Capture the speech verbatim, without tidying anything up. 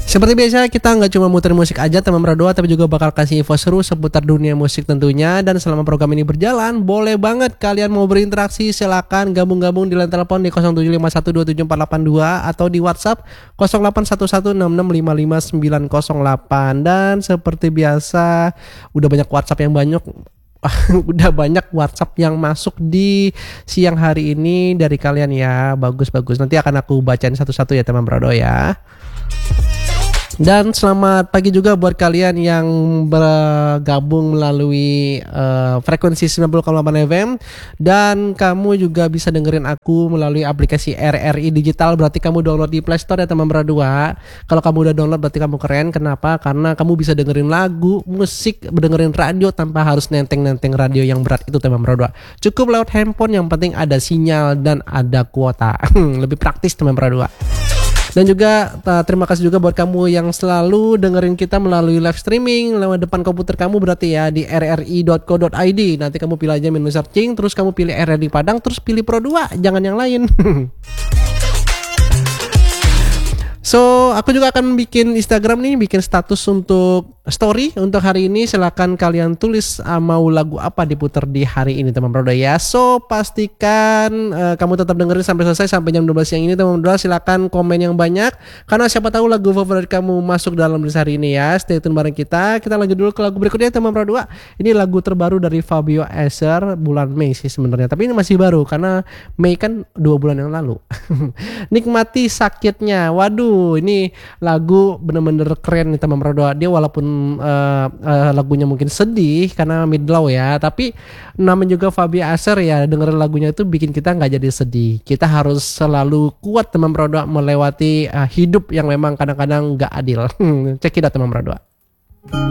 Seperti biasa kita nggak cuma muter musik aja teman berdua, tapi juga bakal kasih info seru seputar dunia musik tentunya. Dan selama program ini berjalan, boleh banget kalian mau berinteraksi, silakan gabung-gabung di line telepon di nol tujuh lima satu dua tujuh empat delapan dua atau di WhatsApp nol delapan satu satu enam enam lima lima sembilan nol delapan. Dan seperti biasa udah banyak WhatsApp yang banyak udah banyak WhatsApp yang masuk di siang hari ini dari kalian ya. Bagus-bagus. Nanti akan aku bacain satu-satu ya teman berdua ya. Dan selamat pagi juga buat kalian yang bergabung melalui uh, frekuensi sembilan puluh koma delapan F M. Dan kamu juga bisa dengerin aku melalui aplikasi R R I Digital. Berarti kamu download di Play Store ya teman berdua. Kalau kamu udah download berarti kamu keren. Kenapa? Karena kamu bisa dengerin lagu, musik, dengerin radio tanpa harus nenteng-nenteng radio yang berat itu teman berdua. Cukup lewat handphone, yang penting ada sinyal dan ada kuota. Lebih praktis teman berdua. Dan juga uh, terima kasih juga buat kamu yang selalu dengerin kita melalui live streaming lewat depan komputer kamu, berarti ya di r r i dot co dot i d. Nanti kamu pilih aja menu searching, terus kamu pilih R R I Padang, terus pilih Pro dua, jangan yang lain. So, aku juga akan bikin Instagram nih, bikin status untuk story untuk hari ini. Silakan kalian tulis uh, mau lagu apa diputar di hari ini teman berdua ya. So, pastikan uh, kamu tetap dengerin sampai selesai, sampai jam dua belas siang ini teman berdua. Silakan komen yang banyak, karena siapa tahu lagu favorit kamu masuk dalam list hari ini ya. Stay tune bareng kita. Kita lanjut dulu ke lagu berikutnya teman berdua. Ini lagu terbaru dari Fabio Esser, bulan Mei sih sebenarnya, tapi ini masih baru karena Mei kan dua bulan yang lalu. Nikmati sakitnya. Waduh, ini lagu bener-bener keren nih teman berdua. Dia walaupun uh, uh, lagunya mungkin sedih karena midlow ya, tapi namanya juga Fabio Esser ya, dengerin lagunya itu bikin kita nggak jadi sedih. Kita harus selalu kuat teman berdua melewati uh, hidup yang memang kadang-kadang nggak adil. Cek kita teman berdua.